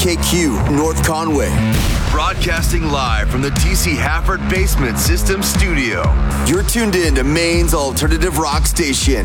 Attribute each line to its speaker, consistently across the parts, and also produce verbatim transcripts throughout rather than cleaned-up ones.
Speaker 1: K Q, North Conway. Broadcasting live from the T C Hafford Basement System Studio. You're tuned in to Maine's alternative rock station,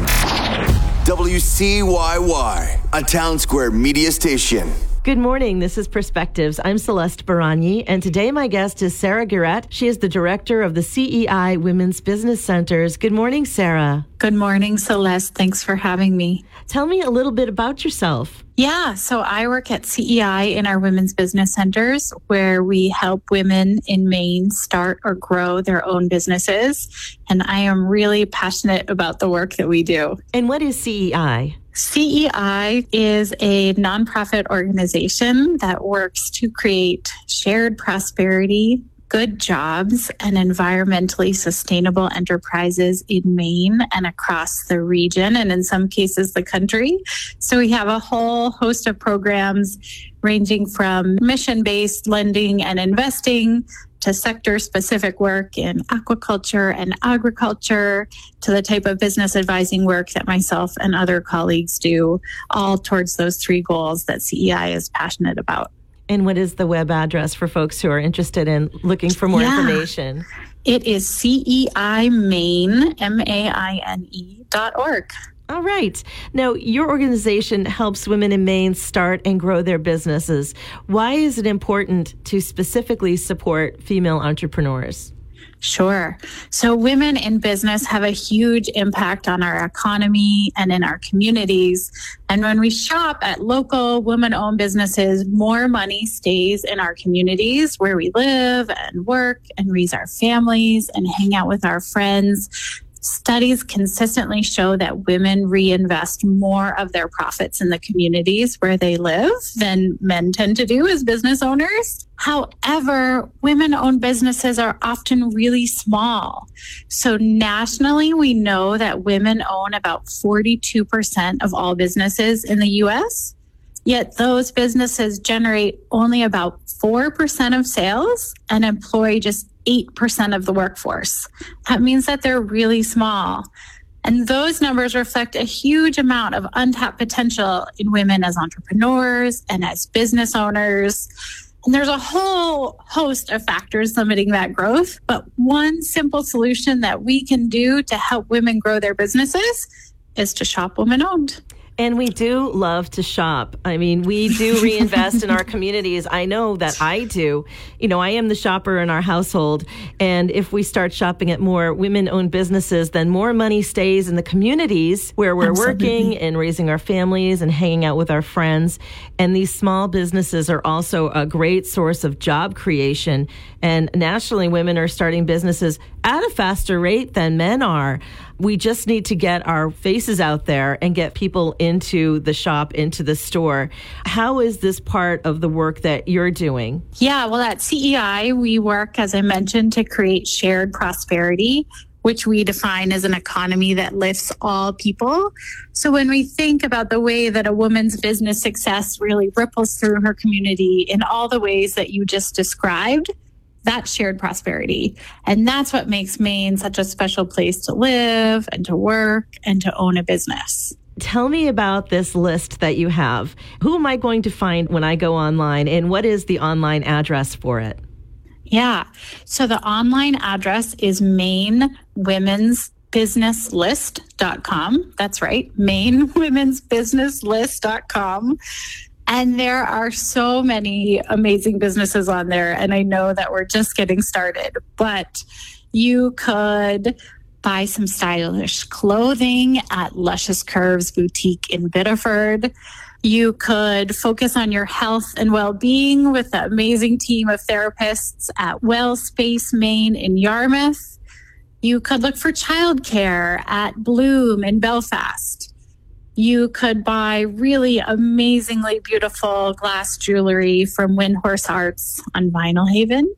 Speaker 1: W C Y Y, a Town Square media station.
Speaker 2: Good morning. This is Perspectives. I'm Celeste Baragni, and today my guest is Sarah Guerette. She is the director of the C E I Women's Business Centers. Good morning, Sarah.
Speaker 3: Good morning, Celeste. Thanks for having me.
Speaker 2: Tell me a little bit about yourself.
Speaker 3: Yeah, so I work at C E I in our Women's Business Centers, where we help women in Maine start or grow their own businesses. And I am really passionate about the work that we do.
Speaker 2: And what is C E I?
Speaker 3: C E I is a nonprofit organization that works to create shared prosperity, good jobs, and environmentally sustainable enterprises in Maine and across the region, and in some cases, the country. So we have a whole host of programs ranging from mission-based lending and investing to sector-specific work in aquaculture and agriculture, to the type of business advising work that myself and other colleagues do, all towards those three goals that C E I is passionate about.
Speaker 2: And what is the web address for folks who are interested in looking for more
Speaker 3: yeah.
Speaker 2: information?
Speaker 3: It is C E I Maine, M A I N E dot org.
Speaker 2: All right. Now, your organization helps women in Maine start and grow their businesses. Why is it important to specifically support female entrepreneurs?
Speaker 3: Sure. So women in business have a huge impact on our economy and in our communities. And when we shop at local women-owned businesses, more money stays in our communities where we live and work and raise our families and hang out with our friends. Studies consistently show that women reinvest more of their profits in the communities where they live than men tend to do as business owners. However, women-owned businesses are often really small. So nationally, we know that women own about forty-two percent of all businesses in the U S, yet those businesses generate only about four percent of sales and employ just eight percent of the workforce. That means that they're really small. And those numbers reflect a huge amount of untapped potential in women as entrepreneurs and as business owners. And there's a whole host of factors limiting that growth. But one simple solution that we can do to help women grow their businesses is to shop women-owned.
Speaker 2: And we do love to shop. I mean, we do reinvest in our communities. I know that I do. You know, I am the shopper in our household. And if we start shopping at more women-owned businesses, then more money stays in the communities where we're Absolutely. working and raising our families and hanging out with our friends. And these small businesses are also a great source of job creation. And nationally, women are starting businesses at a faster rate than men are. We just need to get our faces out there and get people into the shop, into the store. How is this part of the work that you're doing?
Speaker 3: Yeah, well, at C E I, we work, as I mentioned, to create shared prosperity, which we define as an economy that lifts all people. So when we think about the way that a woman's business success really ripples through her community in all the ways that you just described, that's shared prosperity. And that's what makes Maine such a special place to live and to work and to own a business.
Speaker 2: Tell me about this list that you have. Who am I going to find when I go online, and what is the online address for it?
Speaker 3: Yeah. So the online address is Maine Women's Business List dot com. That's right, Maine Women's Business List dot com. And there are so many amazing businesses on there. And I know that we're just getting started, but you could buy some stylish clothing at Luscious Curves Boutique in Biddeford. You could focus on your health and well-being with the amazing team of therapists at WellSpace Maine in Yarmouth. You could look for childcare at Bloom in Belfast. You could buy really amazingly beautiful glass jewelry from Windhorse Arts on Vinyl Haven.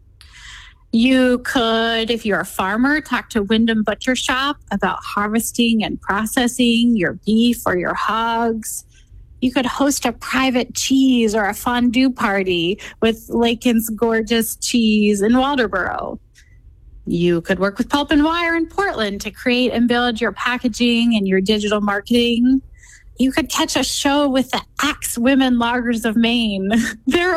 Speaker 3: You could, if you're a farmer, talk to Wyndham Butcher Shop about harvesting and processing your beef or your hogs. You could host a private cheese or a fondue party with Lakin's gorgeous cheese in Waldoboro. You could work with Pulp and Wire in Portland to create and build your packaging and your digital marketing. You could catch a show with the Axe Women Loggers of Maine. They're